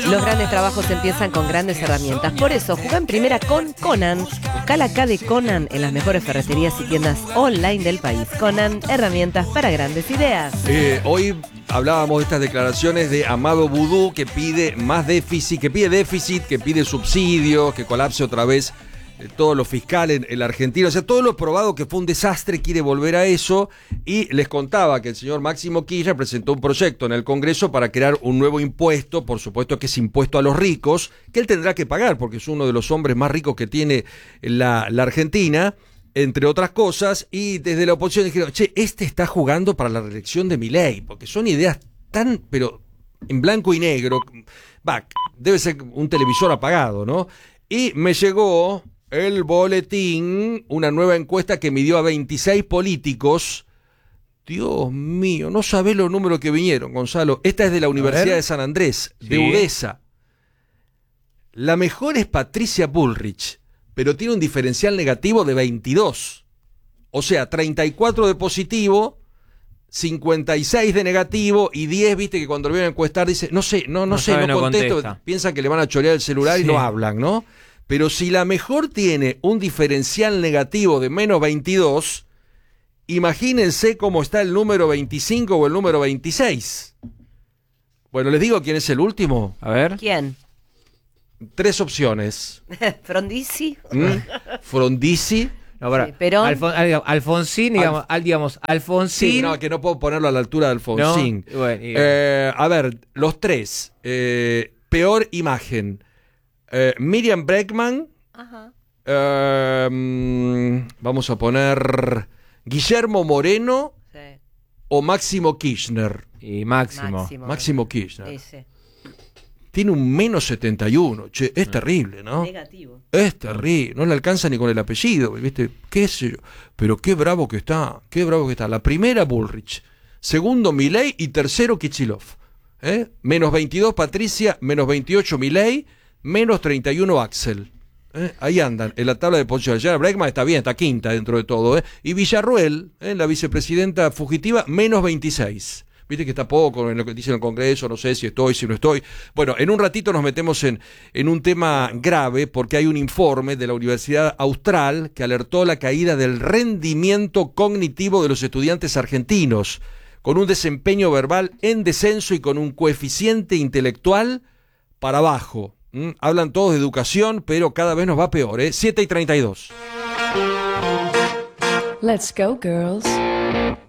Los grandes trabajos empiezan con grandes herramientas. Por eso, jugá en primera con Conan. Buscá la K de Conan en las mejores ferreterías y tiendas online del país. Conan, herramientas para grandes ideas. Hoy hablábamos de estas declaraciones de Amado Vudú, que pide más déficit, que pide subsidios, que colapse otra vez todo lo fiscal en la Argentina. O sea, todo lo probado que fue un desastre quiere volver a eso. Y les contaba que el señor Máximo Kirchner presentó un proyecto en el Congreso para crear un nuevo impuesto, por supuesto que es impuesto a los ricos, que él tendrá que pagar porque es uno de los hombres más ricos que tiene la Argentina, entre otras cosas. Y desde la oposición dijeron, che, este está jugando para la reelección de Milei, porque son ideas tan, pero en blanco y negro. Debe ser un televisor apagado, ¿no? Y me llegó el boletín, una nueva encuesta que midió a 26 políticos. Dios mío, no sabés los números que vinieron, Gonzalo. Esta es de la Universidad de San Andrés, de UDESA. La mejor es Patricia Bullrich, pero tiene un diferencial negativo de 22. O sea, 34 de positivo, 56 de negativo y 10, viste que cuando lo vienen a encuestar dice, no sé, no contesto. Piensan que le van a chorear el celular y no hablan, ¿no? Pero si la mejor tiene un diferencial negativo de menos 22, imagínense cómo está el número 25 o el número 26. Bueno, les digo quién es el último. A ver. ¿Quién? 3 opciones. ¿Frondizi? Frondizi. No, para, sí, Perón. Alfonsín, digamos, Alfonsín. Sí, no, que no puedo ponerlo a la altura de Alfonsín. No, bueno, a ver, los 3. Peor imagen. Miriam Bregman. Ajá. Vamos a poner Guillermo Moreno o Máximo Kirchner. Y Máximo Kirchner. Ese. Tiene un menos 71. Che, es terrible, ¿no? Negativo. Es terrible. No le alcanza ni con el apellido, ¿viste? ¿Qué sé yo? Pero qué bravo que está. La primera, Bullrich. Segundo, Milei. Y tercero, Kicillof. Menos 22, Patricia. Menos 28, Milei. Menos 31, Axel. Ahí andan, en la tabla de posiciones. Ya Bregman está bien, está quinta dentro de todo. Y Villarruel, la vicepresidenta fugitiva, menos 26. Viste que está poco en lo que dice en el Congreso, no sé si estoy, si no estoy. Bueno, en un ratito nos metemos en un tema grave, porque hay un informe de la Universidad Austral que alertó la caída del rendimiento cognitivo de los estudiantes argentinos, con un desempeño verbal en descenso y con un coeficiente intelectual para abajo. Hablan todos de educación, pero cada vez nos va peor, 7:32. Let's go, girls.